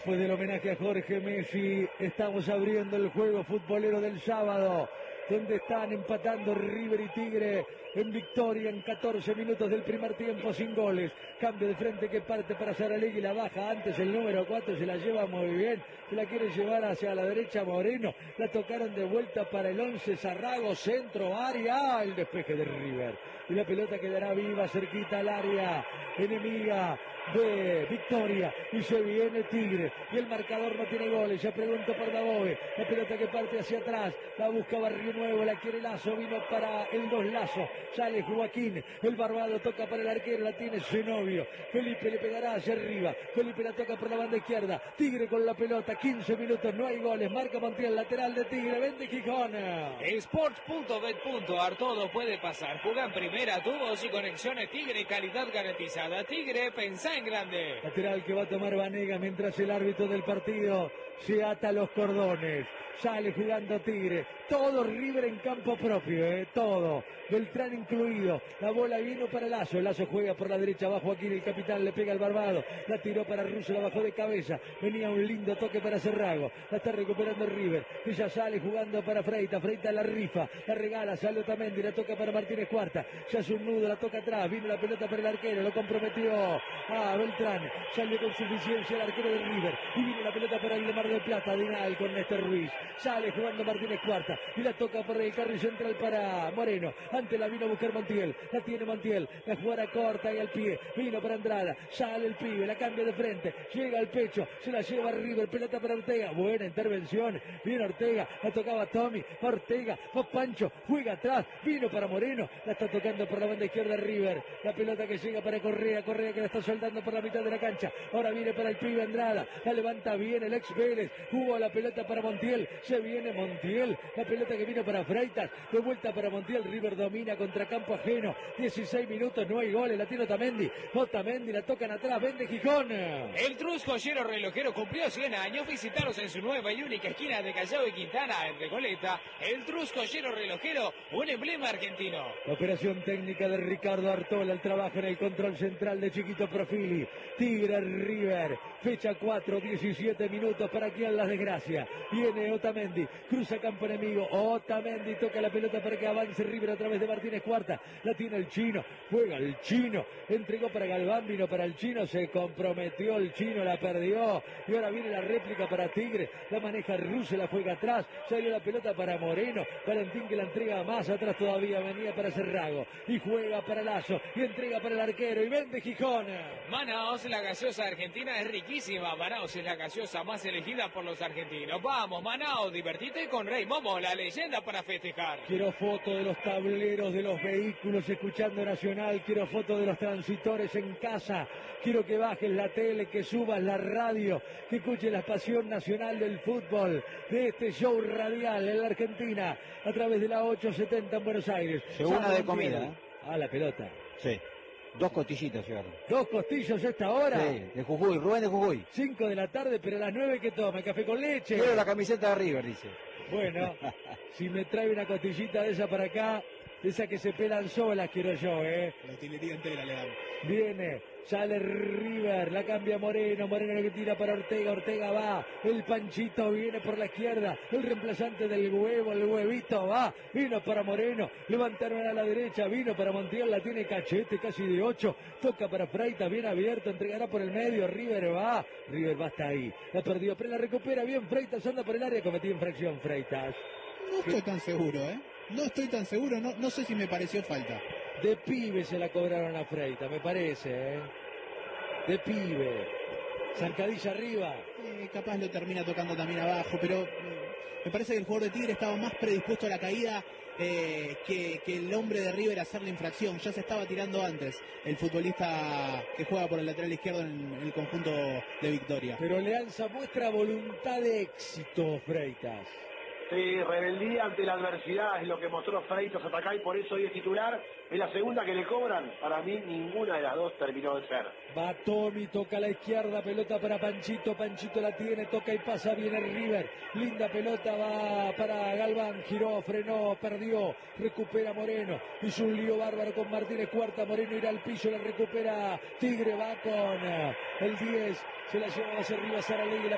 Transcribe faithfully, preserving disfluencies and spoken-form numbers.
Después del homenaje a Jorge Messi, estamos abriendo el juego futbolero del sábado, donde están empatando River y Tigre en victoria en catorce minutos del primer tiempo sin goles. Cambio de frente que parte para Saralegui, la baja antes el número cuatro, se la lleva muy bien, se la quiere llevar hacia la derecha Moreno, la tocaron de vuelta para el once Zarrago, centro, área, el despeje de River. Y la pelota quedará viva cerquita al área enemiga de Victoria, y se viene Tigre, y el marcador no tiene goles. Ya pregunto por Dabove, la pelota que parte hacia atrás, la busca Barrio Nuevo, la quiere Lazo, vino para el dos Lazo, sale Joaquín, el barbado toca para el arquero, la tiene Zenobio, Felipe le pegará hacia arriba, Felipe la toca por la banda izquierda, Tigre con la pelota, quince minutos, no hay goles, marca Montiel, lateral de Tigre, vende Gijón. Sports punto bet punto ar, todo puede pasar, juega en primera, tubos y conexiones Tigre, calidad garantizada. Tigre, pensá en grande. Lateral que va a tomar Vanega mientras el árbitro del partido se ata los cordones. Sale jugando Tigre, todo River en campo propio, eh, todo, Beltrán incluido, la bola vino para Lazo, Lazo juega por la derecha, abajo aquí el capitán, le pega al barbado, la tiró para Russo, la bajó de cabeza, venía un lindo toque para Cerrago, la está recuperando River, ella sale jugando para Freita, Freita la rifa, la regala, sale Otamendi, la toca para Martínez Cuarta, se hace un nudo, la toca atrás, vino la pelota para el arquero, lo comprometió a Beltrán, salió con suficiencia el arquero de River, y vino la pelota para el de Mar del Plata, Dinal con Néstor Ruiz, sale jugando Martínez Cuarta y la toca por el carril central para Moreno, antes la vino a buscar Montiel, la tiene Montiel, la jugada corta y al pie, vino para Andrada, sale el pibe, la cambia de frente, llega al pecho, se la lleva River, pelota para Ortega, buena intervención, viene Ortega, la tocaba Tommy, Ortega, va Pancho, juega atrás, vino para Moreno, la está tocando por la banda izquierda River, la pelota que llega para Correa, Correa que la está soltando por la mitad de la cancha, ahora viene para el pibe Andrada, la levanta bien el ex Vélez, jugó la pelota para Montiel, se viene Montiel, la pelota que vino para Freitas, de vuelta para Montiel, River domina contra campo ajeno, dieciséis minutos, no hay goles, la tiene Otamendi, Otamendi, la tocan atrás, vende Gijón. El Trus Joyero Relojero cumplió cien años, visitaros en su nueva y única esquina de Callao y Quintana, en Recoleta, el Trus Joyero Relojero, un emblema argentino. La operación técnica de Ricardo Artola, el trabajo en el control central de Chiquito Profili, Tigre River, fecha cuatro, diecisiete minutos, para quien las desgracia, viene Otamendi, cruza campo enemigo, Otamendi toca la pelota para que avance River a través de Martínez Cuarta, la tiene el chino, juega el chino, entregó para Galván, vino para el chino, se comprometió el chino, la perdió, y ahora viene la réplica para Tigre, la maneja Russo, la juega atrás, salió la pelota para Moreno, Valentín que la entrega más atrás todavía, venía para Cerrago, y juega para Lazo, y entrega para el arquero, y vende Gijón. Manaos, la gaseosa argentina es riquísima, Manaos es la gaseosa más elegida por los argentinos, vamos Manaos, divertite con Rey Momo, la leyenda para festejar. Quiero foto de los tableros de los vehículos escuchando Nacional, quiero foto de los transitores en casa, quiero que bajes la tele, que subas la radio, que escuches la pasión nacional del fútbol, de este show radial en la Argentina, a través de la ochocientos setenta en Buenos Aires. Segunda de comida, ¿eh? Ah, la pelota. Sí. Dos costillitas llegaron. Dos costillos a esta hora. Sí, de Jujuy, Rubén de Jujuy. Cinco de la tarde, pero a las nueve que toma, café con leche. Quiero la camiseta de River, dice. Bueno, si me trae una costillita de esa para acá, de esas que se pelan solas, quiero yo, ¿eh? La utilería entera le damos. Viene, sale River, la cambia Moreno, Moreno que tira para Ortega, Ortega va, el Panchito viene por la izquierda, el reemplazante del huevo, el huevito va, vino para Moreno, levantaron a la derecha, vino para Montiel, la tiene Cachete, casi de ocho, toca para Freitas, bien abierto, entregará por el medio, River va, River va hasta ahí, la perdió, pero la recupera bien Freitas, anda por el área, cometió infracción Freitas. No estoy tan seguro, ¿eh? No estoy tan seguro, no, no sé si me pareció falta. De pibe se la cobraron a Freitas, me parece, ¿eh? De pibe. Zancadilla arriba. Eh, capaz lo termina tocando también abajo, pero eh, me parece que el jugador de Tigre estaba más predispuesto a la caída eh, que, que el hombre de River a hacer la infracción. Ya se estaba tirando antes el futbolista que juega por el lateral izquierdo en, en el conjunto de Victoria. Pero Leanza muestra voluntad de éxito, Freitas. Sí, rebeldía ante la adversidad es lo que mostró Freitas hasta acá y por eso hoy es titular. Es la segunda que le cobran. Para mí ninguna de las dos terminó de ser. Va Tommy, toca a la izquierda, pelota para Panchito, Panchito la tiene, toca y pasa, viene River. Linda pelota, va para Galván, giró, frenó, perdió, recupera Moreno. Hizo un lío bárbaro con Martínez Cuarta, Moreno irá al piso, la recupera Tigre, va con el diez, se la lleva hacia arriba Saralegui, la